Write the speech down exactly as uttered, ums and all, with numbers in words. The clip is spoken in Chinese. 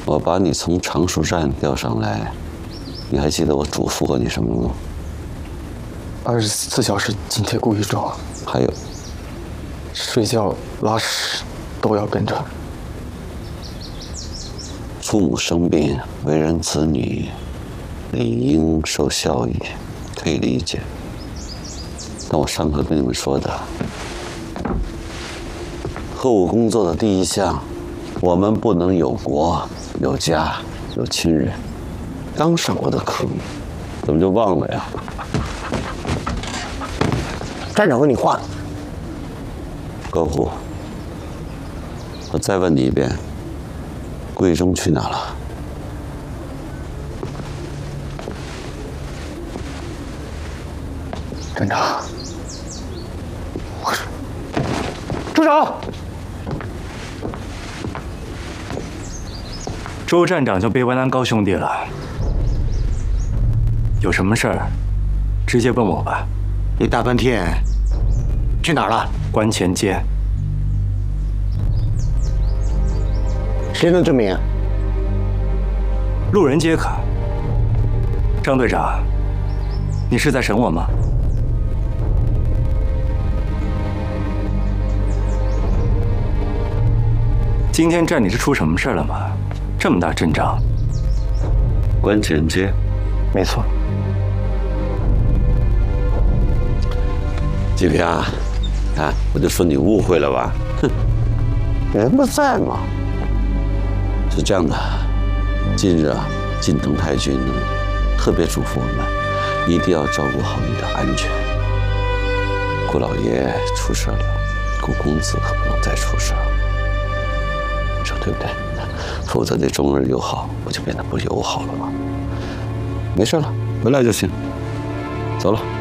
我把你从常熟站调上来，你还记得我嘱咐过你什么吗？ 二十四小时紧贴顾玉州。 还有， 睡觉、拉屎都要跟着。 父母生病，为人子女，理应受孝义，可以理解。但我上课跟你们说的，特务工作的第一项，我们不能有国、有家、有亲人。刚上过的课，怎么就忘了呀？ 站长问你话。 高虎，我再问你一遍，桂忠去哪了？ 站长，我是住手！ 周站长就别为难高兄弟了，有什么事儿，直接问我吧。 你大半天去哪儿了？ 关前街。 谁能证明？ 路人皆可。张队长，你是在审我吗？今天站里是出什么事了吗？这么大阵仗。 关前街， 没错。 季平啊，看我就说你误会了吧？哼， 人不在嘛。 是这样的，近日啊，近藤太君呢特别嘱咐我们，一定要照顾好你的安全。顾老爷出事了，顾公子可不能再出事，你说对不对？否则这中日友好我就变得不友好了嘛。没事了，回来就行。走了。